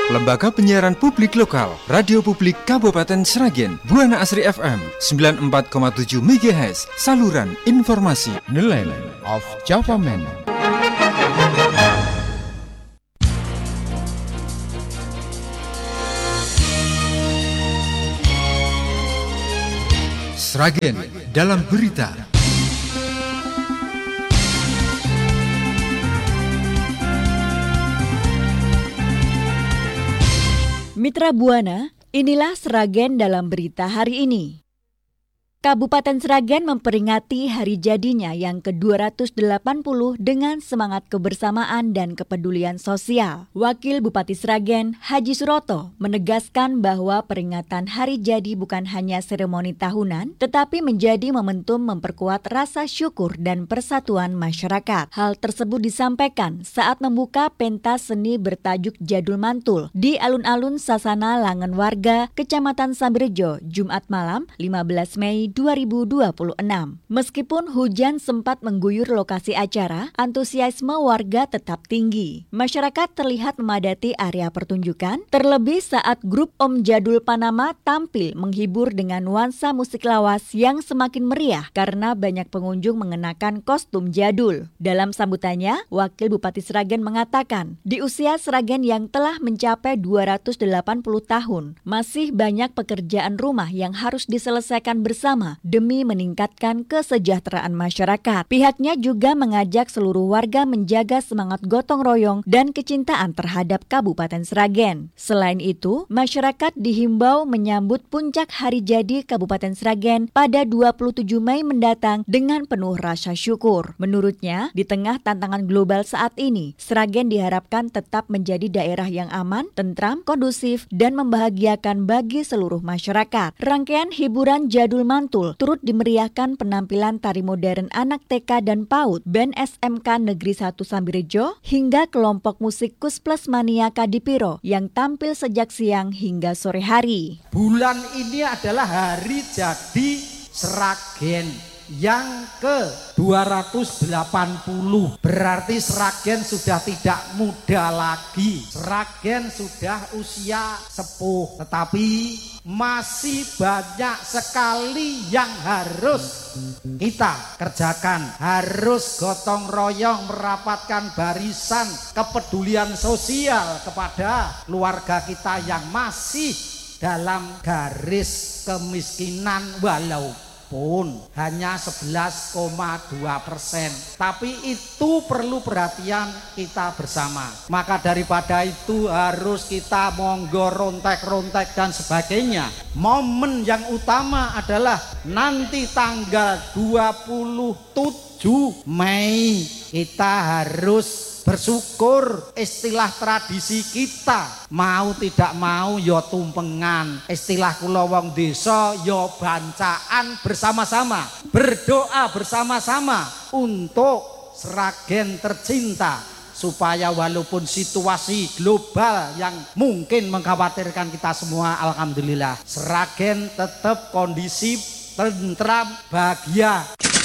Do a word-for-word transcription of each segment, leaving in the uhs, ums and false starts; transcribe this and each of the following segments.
Lembaga Penyiaran Publik Lokal, Radio Publik Kabupaten Sragen, Buana Asri F M sembilan puluh empat koma tujuh megahertz, saluran informasi nilai of Java Man. Sragen dalam berita. Mitra Buana, inilah Sragen dalam berita hari ini. Kabupaten Sragen memperingati hari jadinya yang ke dua ratus delapan puluh dengan semangat kebersamaan dan kepedulian sosial. Wakil Bupati Sragen, Haji Suroto, menegaskan bahwa peringatan hari jadi bukan hanya seremoni tahunan, tetapi menjadi momentum memperkuat rasa syukur dan persatuan masyarakat. Hal tersebut disampaikan saat membuka pentas seni bertajuk Jadul Mantul di alun-alun Sasana Langen Warga, Kecamatan Samberjo, Jumat malam lima belas Mei dua ribu dua puluh enam. Meskipun hujan sempat mengguyur lokasi acara, antusiasme warga tetap tinggi. Masyarakat terlihat memadati area pertunjukan, terlebih saat grup Om Jadul Panama tampil menghibur dengan nuansa musik lawas yang semakin meriah karena banyak pengunjung mengenakan kostum jadul. Dalam sambutannya, Wakil Bupati Sragen mengatakan, di usia Sragen yang telah mencapai dua ratus delapan puluh tahun, masih banyak pekerjaan rumah yang harus diselesaikan bersama demi meningkatkan kesejahteraan masyarakat. Pihaknya juga mengajak seluruh warga menjaga semangat gotong royong dan kecintaan terhadap Kabupaten Sragen. Selain itu, masyarakat dihimbau menyambut puncak hari jadi Kabupaten Sragen pada dua puluh tujuh Mei mendatang dengan penuh rasa syukur. Menurutnya, di tengah tantangan global saat ini, Sragen diharapkan tetap menjadi daerah yang aman, tentram, kondusif, dan membahagiakan bagi seluruh masyarakat. Rangkaian hiburan Jadul Mantul turut dimeriahkan penampilan tari modern anak T K dan PAUD Band S M K Negeri satu Sambirejo hingga kelompok musik Kusplus Mania Kadipiro yang tampil sejak siang hingga sore hari. Bulan ini adalah hari jadi Sragen yang ke dua ratus delapan puluh. Berarti Sragen sudah tidak muda lagi. Sragen sudah usia sepuh, tetapi masih banyak sekali yang harus kita kerjakan. Harus gotong royong merapatkan barisan kepedulian sosial kepada keluarga kita yang masih dalam garis kemiskinan walaupun pun hanya sebelas koma dua persen. Tapi itu perlu perhatian kita bersama. Maka daripada itu harus kita monggo rontek-rontek dan sebagainya. Momen yang utama adalah nanti tanggal dua puluh tujuh Mei kita harus bersyukur. Istilah tradisi kita mau tidak mau yo tumpengan. Istilah kula wong desa yo bancaan bersama-sama, berdoa bersama-sama untuk Sragen tercinta, supaya walaupun situasi global yang mungkin mengkhawatirkan kita semua, alhamdulillah Sragen tetap kondisi tentram, bahagia.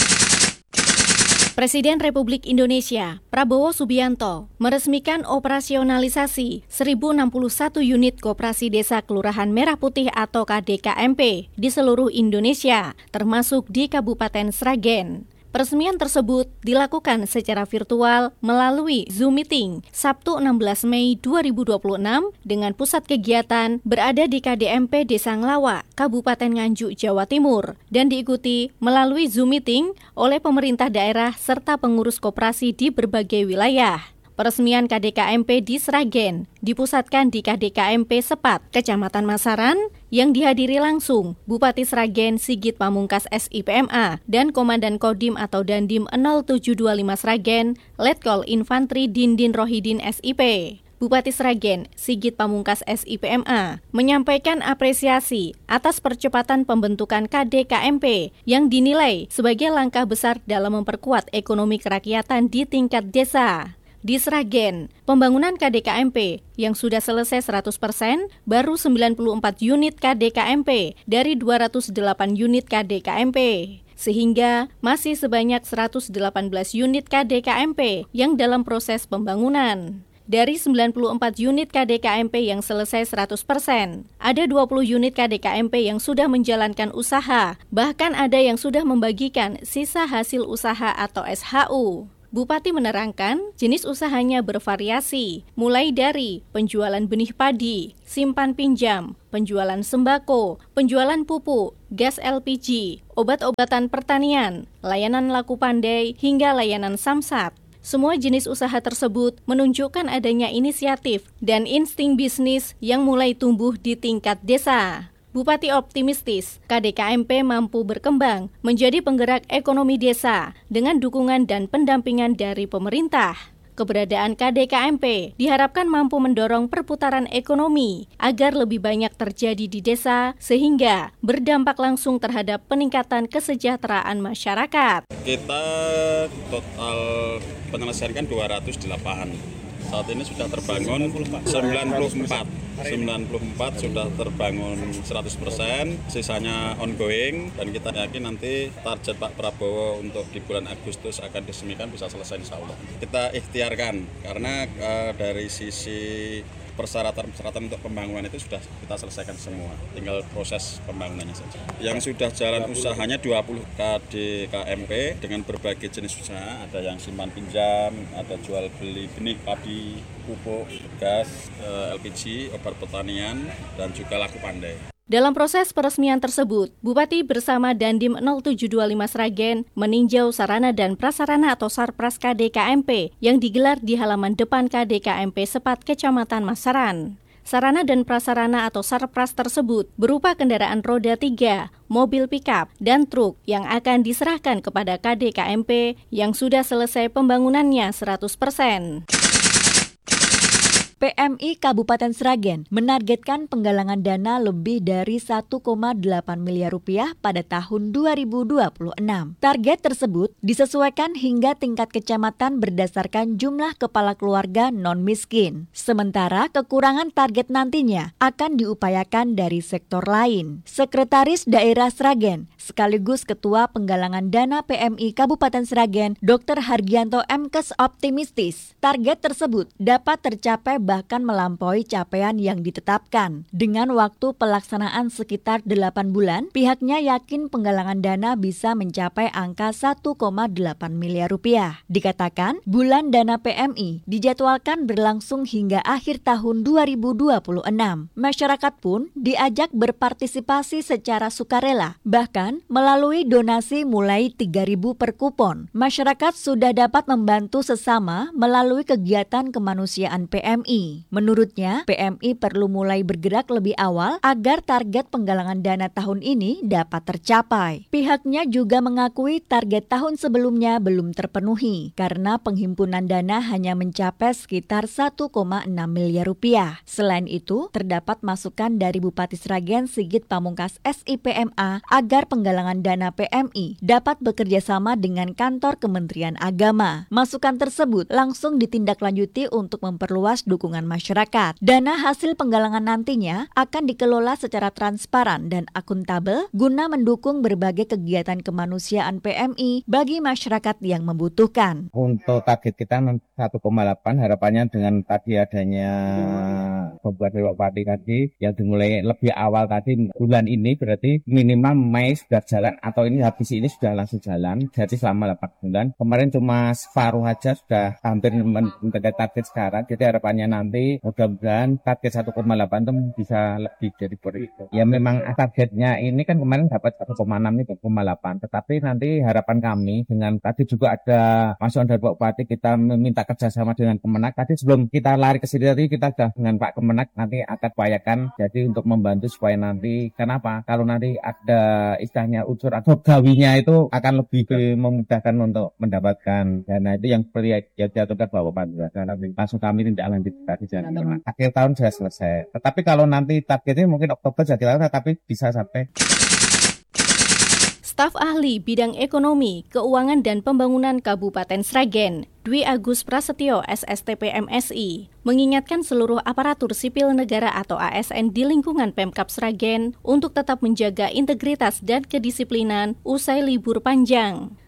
Presiden Republik Indonesia Prabowo Subianto meresmikan operasionalisasi seribu enam puluh satu unit Koperasi Desa Kelurahan Merah Putih atau K D K M P di seluruh Indonesia, termasuk di Kabupaten Sragen. Peresmian tersebut dilakukan secara virtual melalui Zoom Meeting Sabtu enam belas Mei dua ribu dua puluh enam dengan pusat kegiatan berada di K D M P Desa Nglawa, Kabupaten Nganjuk, Jawa Timur, dan diikuti melalui Zoom Meeting oleh pemerintah daerah serta pengurus koperasi di berbagai wilayah. Peresmian K D K M P di Sragen dipusatkan di K D K M P Sepat, Kecamatan Masaran, yang dihadiri langsung Bupati Sragen Sigit Pamungkas S I P M A dan Komandan Kodim atau Dandim nol tujuh dua lima Sragen, Letkol Infantri Dindin Rohidin S I P. Bupati Sragen Sigit Pamungkas S I P M A menyampaikan apresiasi atas percepatan pembentukan K D K M P yang dinilai sebagai langkah besar dalam memperkuat ekonomi kerakyatan di tingkat desa. Di Sragen, pembangunan K D K M P yang sudah selesai seratus persen baru sembilan puluh empat unit K D K M P dari dua ratus delapan unit K D K M P. Sehingga masih sebanyak seratus delapan belas unit K D K M P yang dalam proses pembangunan. Dari sembilan puluh empat unit K D K M P yang selesai seratus persen, ada dua puluh unit K D K M P yang sudah menjalankan usaha, bahkan ada yang sudah membagikan sisa hasil usaha atau S H U. Bupati menerangkan, jenis usahanya bervariasi, mulai dari penjualan benih padi, simpan pinjam, penjualan sembako, penjualan pupuk, gas L P G, obat-obatan pertanian, layanan laku pandai, hingga layanan samsat. Semua jenis usaha tersebut menunjukkan adanya inisiatif dan insting bisnis yang mulai tumbuh di tingkat desa. Bupati optimistis, K D K M P mampu berkembang menjadi penggerak ekonomi desa dengan dukungan dan pendampingan dari pemerintah. Keberadaan K D K M P diharapkan mampu mendorong perputaran ekonomi agar lebih banyak terjadi di desa sehingga berdampak langsung terhadap peningkatan kesejahteraan masyarakat. Kita total penyelesaian kan dua ratus delapan. Saat ini sudah terbangun sembilan puluh empat. sembilan puluh empat sudah terbangun seratus persen, sisanya ongoing, dan kita yakin nanti target Pak Prabowo untuk di bulan Agustus akan diresmikan bisa selesai insya Allah. Kita ikhtiarkan karena uh, dari sisi persyaratan-persyaratan untuk pembangunan itu sudah kita selesaikan semua, tinggal proses pembangunannya saja. Yang sudah jalan usahanya dua puluh K D K M P dengan berbagai jenis usaha, ada yang simpan pinjam, ada jual beli benih padi, pupuk, gas, L P G, obat pertanian, dan juga laku pandai. Dalam proses peresmian tersebut, Bupati bersama Dandim nol tujuh dua lima Sragen meninjau sarana dan prasarana atau Sarpras K D K M P yang digelar di halaman depan K D K M P Sepat, Kecamatan Masaran. Sarana dan prasarana atau Sarpras tersebut berupa kendaraan roda tiga, mobil pickup, dan truk yang akan diserahkan kepada K D K M P yang sudah selesai pembangunannya seratus persen. P M I Kabupaten Sragen menargetkan penggalangan dana lebih dari satu koma delapan miliar rupiah pada tahun dua ribu dua puluh enam. Target tersebut disesuaikan hingga tingkat kecamatan berdasarkan jumlah kepala keluarga non-miskin. Sementara kekurangan target nantinya akan diupayakan dari sektor lain. Sekretaris Daerah Sragen sekaligus Ketua Penggalangan Dana P M I Kabupaten Sragen, Doktor Hargianto M Kes optimistis target tersebut dapat tercapai bahkan melampaui capaian yang ditetapkan. Dengan waktu pelaksanaan sekitar delapan bulan, pihaknya yakin penggalangan dana bisa mencapai angka satu koma delapan miliar rupiah. Dikatakan, bulan dana P M I dijadwalkan berlangsung hingga akhir tahun dua ribu dua puluh enam. Masyarakat pun diajak berpartisipasi secara sukarela, bahkan melalui donasi mulai tiga ribu per kupon. Masyarakat sudah dapat membantu sesama melalui kegiatan kemanusiaan P M I. Menurutnya, P M I perlu mulai bergerak lebih awal agar target penggalangan dana tahun ini dapat tercapai. Pihaknya juga mengakui target tahun sebelumnya belum terpenuhi karena penghimpunan dana hanya mencapai sekitar satu koma enam miliar rupiah. Selain itu, terdapat masukan dari Bupati Sragen Sigit Pamungkas S I P M A agar penggalangan dana P M I dapat bekerja sama dengan kantor Kementerian Agama. Masukan tersebut langsung ditindaklanjuti untuk memperluas dukungan masyarakat. Dana hasil penggalangan nantinya akan dikelola secara transparan dan akuntabel guna mendukung berbagai kegiatan kemanusiaan P M I bagi masyarakat yang membutuhkan. Untuk target kita satu koma delapan, harapannya dengan tadi adanya pembuat Bupati tadi yang dimulai lebih awal tadi bulan ini berarti minimal Mei sudah jalan atau ini habis ini sudah langsung jalan. Jadi selama delapan bulan. Kemarin cuma separuh aja sudah hampir mencapai target sekarang. Jadi harapannya nanti mudah-mudahan target satu koma delapan itu bisa lebih dari itu. Ya memang targetnya ini kan kemarin dapat satu koma enam ini satu koma delapan. Tetapi nanti harapan kami dengan tadi juga ada masukan dari Pak Bupati, kita meminta kerjasama dengan Kemenak. Tadi sebelum kita lari ke sini tadi kita sudah dengan Pak Kemenak nanti akan upayakan jadi untuk membantu supaya nanti kenapa kalau nanti ada istilahnya unsur atau gawinya itu akan lebih memudahkan untuk mendapatkan dana itu yang perlu ya diaturkan Pak Bupati. Langsung kami tidak lanjut tadi jangan akhir tahun sudah selesai. Tetapi kalau nanti targetnya mungkin Oktober jadi lama, tapi bisa sampai. Staf ahli bidang ekonomi, keuangan dan pembangunan Kabupaten Sragen, Dwi Agus Prasetyo S S T P M S I, mengingatkan seluruh aparatur sipil negara atau A S N di lingkungan Pemkab Sragen untuk tetap menjaga integritas dan kedisiplinan usai libur panjang.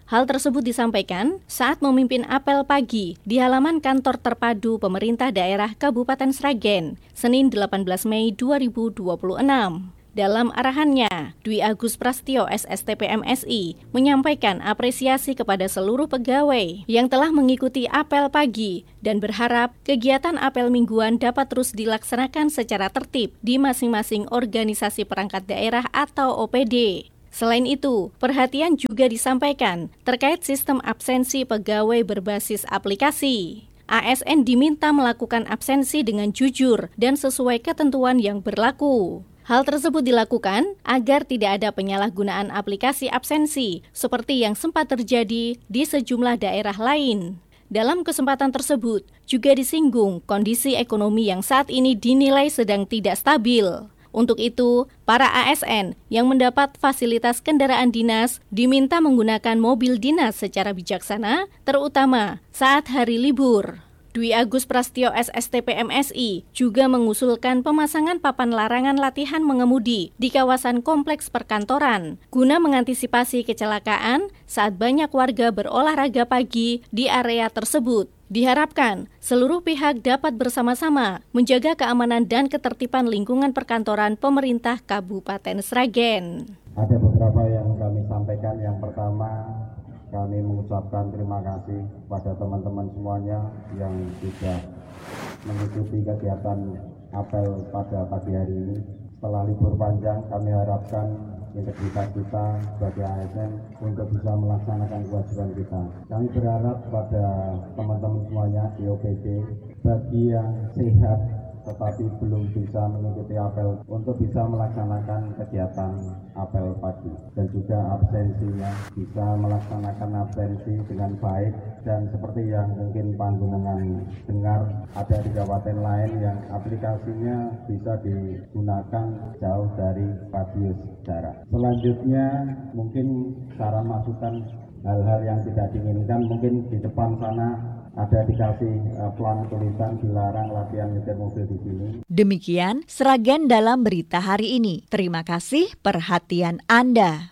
Hal tersebut disampaikan saat memimpin apel pagi di halaman kantor terpadu pemerintah daerah Kabupaten Sragen, Senin delapan belas Mei dua ribu dua puluh enam. Dalam arahannya, Dwi Agus Prastyo S S T P M S I menyampaikan apresiasi kepada seluruh pegawai yang telah mengikuti apel pagi dan berharap kegiatan apel mingguan dapat terus dilaksanakan secara tertib di masing-masing organisasi perangkat daerah atau O P D. Selain itu, perhatian juga disampaikan terkait sistem absensi pegawai berbasis aplikasi. A S N diminta melakukan absensi dengan jujur dan sesuai ketentuan yang berlaku. Hal tersebut dilakukan agar tidak ada penyalahgunaan aplikasi absensi seperti yang sempat terjadi di sejumlah daerah lain. Dalam kesempatan tersebut, juga disinggung kondisi ekonomi yang saat ini dinilai sedang tidak stabil. Untuk itu, para A S N yang mendapat fasilitas kendaraan dinas diminta menggunakan mobil dinas secara bijaksana, terutama saat hari libur. Dwi Agus Prastyo S S T P M S I juga mengusulkan pemasangan papan larangan latihan mengemudi di kawasan kompleks perkantoran guna mengantisipasi kecelakaan saat banyak warga berolahraga pagi di area tersebut. Diharapkan seluruh pihak dapat bersama-sama menjaga keamanan dan ketertiban lingkungan perkantoran pemerintah Kabupaten Sragen. Ada beberapa yang kami sampaikan. Yang pertama, kami mengucapkan terima kasih kepada teman-teman semuanya yang sudah mengikuti kegiatan apel pada pagi hari ini. Setelah libur panjang, kami harapkan integritas kita sebagai A S N untuk bisa melaksanakan kewajiban kita. Kami berharap pada teman-teman semuanya di O P D, bagi yang sehat tetapi belum bisa mengikuti apel untuk bisa melaksanakan kegiatan apel pagi dan juga absensinya bisa melaksanakan absensi dengan baik. Dan seperti yang mungkin panjenengan dengar, ada di kabupaten lain yang aplikasinya bisa digunakan jauh dari radius jarak. Selanjutnya mungkin saran masukan hal-hal yang tidak diinginkan, mungkin di depan sana ada dikasih uh, pelang tulisan dilarang latihan nyetir mobil di sini. Demikian Sragen dalam berita hari ini. Terima kasih perhatian Anda.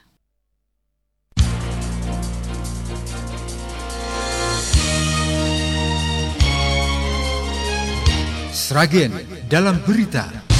Sragen dalam berita.